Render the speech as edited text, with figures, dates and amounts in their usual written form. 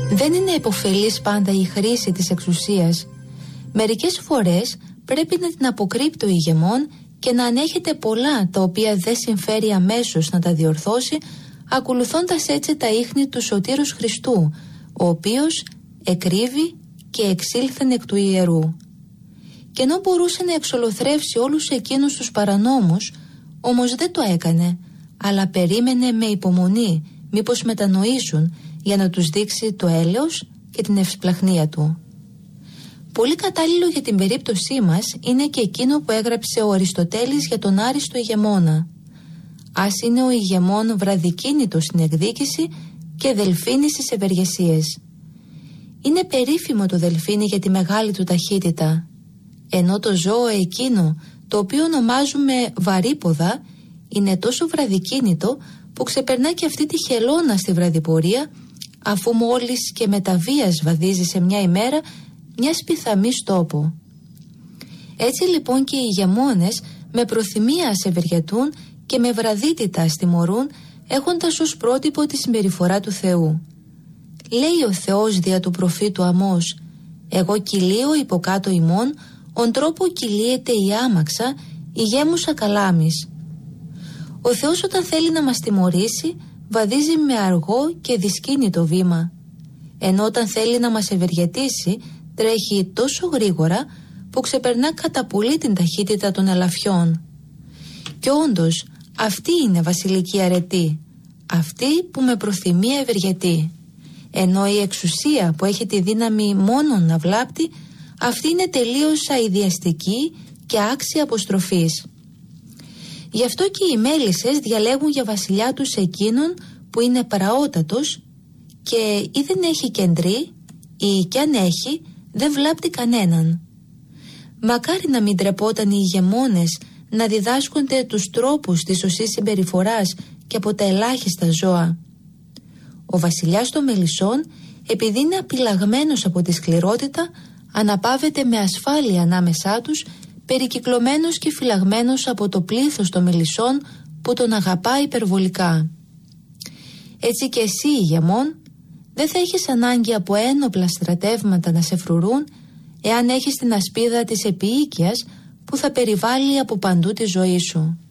Δεν είναι επωφελής πάντα η χρήση της εξουσίας. Μερικές φορές πρέπει να την αποκρύπτει ο ηγεμόν και να ανέχεται πολλά τα οποία δεν συμφέρει αμέσως να τα διορθώσει, ακολουθώντας έτσι τα ίχνη του Σωτήρους Χριστού, ο οποίος εκρύβει και εξήλθεν εκ του ιερού. Και ενώ μπορούσε να εξολοθρεύσει όλους εκείνους τους παρανόμους, όμως δεν το έκανε, αλλά περίμενε με υπομονή μήπως μετανοήσουν, για να τους δείξει το έλεος και την ευσπλαχνία του. Πολύ κατάλληλο για την περίπτωσή μας είναι και εκείνο που έγραψε ο Αριστοτέλης για τον άριστο ηγεμόνα. Ας είναι ο ηγεμόν βραδικίνητος στην εκδίκηση και δελφίνης στις ευεργεσίες. Είναι περίφημο το δελφίνι για τη μεγάλη του ταχύτητα, ενώ το ζώο εκείνο το οποίο ονομάζουμε βαρύποδα είναι τόσο βραδικίνητο που ξεπερνά και αυτή τη χελώνα στη βραδιπορεία, αφού μόλις και με τα βίας βαδίζει σε μια ημέρα μια σπιθαμή τόπο. Έτσι λοιπόν και οι ηγεμόνες με προθυμία σε ευεργετούν και με βραδύτητα αστιμωρούν, έχοντας ως πρότυπο τη συμπεριφορά του Θεού. Λέει ο Θεός δια του προφήτου Αμώς: «Εγώ κυλίω υποκάτω ημών, ον τρόπο κυλίεται η άμαξα, ηγέμουσα καλάμης». Ο Θεός όταν θέλει να μας τιμωρήσει, βαδίζει με αργό και δυσκίνητο βήμα, ενώ όταν θέλει να μας ευεργετήσει, τρέχει τόσο γρήγορα που ξεπερνά κατά πολύ την ταχύτητα των ελαφιών. Και όντως αυτή είναι βασιλική αρετή, αυτή που με προθυμία ευεργετεί, ενώ η εξουσία που έχει τη δύναμη μόνον να βλάπτει, αυτή είναι τελείως αηδιαστική και άξια αποστροφής. Γι' αυτό και οι μέλισσες διαλέγουν για βασιλιά τους εκείνον που είναι πραότατος και ή δεν έχει κεντρή ή κι αν έχει δεν βλάπτει κανέναν. Μακάρι να μην τρεπόταν οι ηγεμόνες να διδάσκονται τους τρόπους της σωστής συμπεριφοράς και από τα ελάχιστα ζώα. Ο βασιλιάς των μελισσών, επειδή είναι απειλαγμένος από τη σκληρότητα, αναπαύεται με ασφάλεια ανάμεσά τους, περικυκλωμένος και φυλαγμένος από το πλήθος των μελισσών που τον αγαπά υπερβολικά. Έτσι και εσύ, ηγεμόν, δεν θα έχεις ανάγκη από ένοπλα στρατεύματα να σε φρουρούν, εάν έχεις την ασπίδα της επίοικιας που θα περιβάλλει από παντού τη ζωή σου.